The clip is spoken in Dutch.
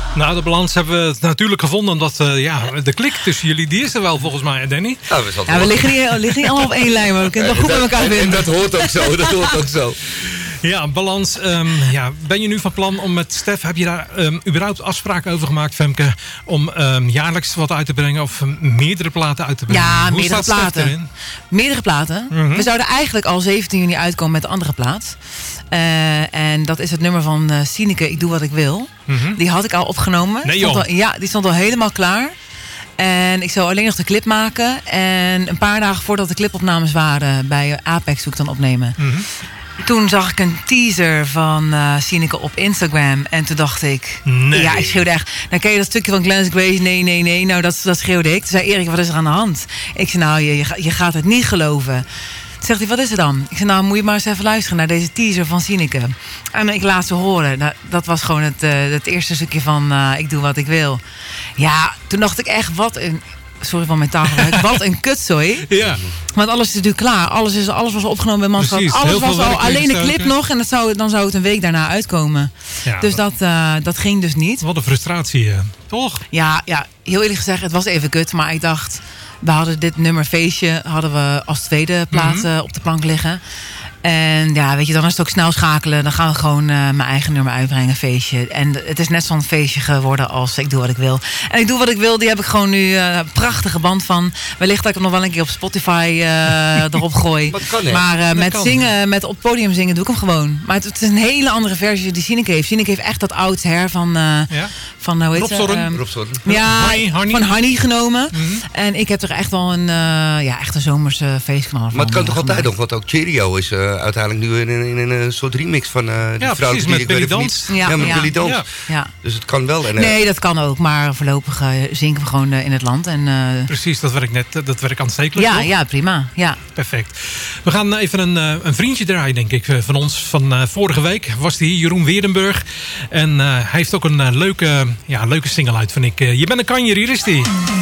Nou, de balans hebben we het natuurlijk gevonden. Omdat de klik tussen jullie, die is er wel volgens mij, Danny. We liggen niet allemaal op één lijn, maar we kunnen toch goed met elkaar vinden. En dat hoort ook zo, Ja, balans. Ben je nu van plan om met Stef, heb je daar überhaupt afspraken over gemaakt, Femke, om jaarlijks wat uit te brengen of meerdere platen uit te brengen? Ja, Hoe staat Stef erin? Meerdere platen. Mm-hmm. We zouden eigenlijk al 17 juni uitkomen met de andere plaat. En dat is het nummer van Sineke, Ik Doe Wat Ik Wil. Mm-hmm. Die had ik al opgenomen. Nee, joh. Die stond al helemaal klaar. En ik zou alleen nog de clip maken. En een paar dagen voordat de clipopnames waren bij Apex zou ik dan opnemen. Mm-hmm. Toen zag ik een teaser van Sineke op Instagram. En toen dacht ik... Nee. Ja, ik schreeuwde echt... Nou, ken je dat stukje van Glennis Grace? Nee. Nou, dat schreeuwde ik. Toen zei Erik, wat is er aan de hand? Ik zei, nou, je gaat het niet geloven. Toen zegt hij, wat is er dan? Ik zei, nou, moet je maar eens even luisteren naar deze teaser van Sineke. En ik laat ze horen. Nou, dat was gewoon het eerste stukje van Ik Doe Wat Ik Wil. Ja, toen dacht ik echt, wat een... Sorry van mijn taalgebruik. Wat een kutzooi. Ja. Want alles is natuurlijk klaar. Alles was opgenomen bij Manschap. Alles was al alleen de clip nog. En dan zou het een week daarna uitkomen. Ja, dus dat ging dus niet. Wat een frustratie, toch? Ja, heel eerlijk gezegd, het was even kut. Maar ik dacht, we hadden dit nummer Feestje hadden we als tweede plaat op de plank liggen. En ja, weet je, dan is het ook snel schakelen. Dan gaan we gewoon mijn eigen nummer uitbrengen, Feestje. En het is net zo'n feestje geworden als Ik Doe Wat Ik Wil. En Ik Doe Wat Ik Wil, die heb ik gewoon nu een prachtige band van. Wellicht dat ik hem nog wel een keer op Spotify erop gooi. Maar met op het podium zingen doe ik hem gewoon. Maar het is een hele andere versie die Sineke heeft. Sineke heeft echt dat oud hair van hoe heet Rob Zorn. Ja, van Honey genomen. Mm-hmm. En ik heb er echt wel echt een zomerse feestknal van. Maar het kan toch altijd nog, wat ook Cheerio is uiteindelijk nu in een soort remix van die vrouwelijke met Billy Dans. Ja, met Billy Dans. Ja. Dus het kan wel. Nee, dat kan ook. Maar voorlopig zingen we gewoon in het land. En, precies, dat werkt aanstekelijk. Ja, prima. Ja. Perfect. We gaan even een vriendje draaien, denk ik, van ons. Van vorige week was die hier, Jeroen Weerdenburg. En hij heeft ook een leuke single uit, vind ik. Je bent een kanjer, hier is die.